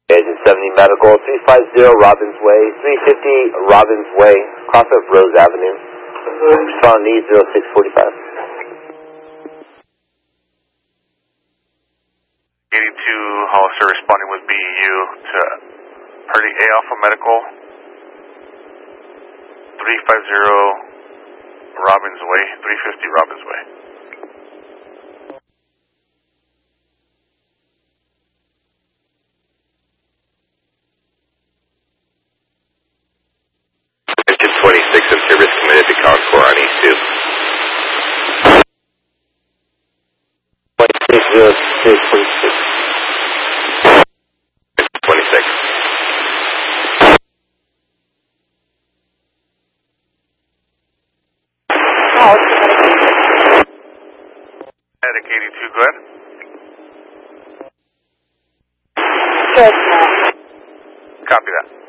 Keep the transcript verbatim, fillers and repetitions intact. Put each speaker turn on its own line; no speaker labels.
Agent seventy Medical, three fifty Robbins Way, three fifty Robbins Way, cross of Rose Avenue. Respond need zero six forty-five.
eighty-two Hollister responding with B E U to Party A Alpha Medical, three fifty Robbins Way, three fifty Robbins Way.
Engine twenty-six in service committed to count four on East two.
twenty-six zero six forty-six.
twenty-six.
Attic eighty-two, go ahead.
Good.
Copy that.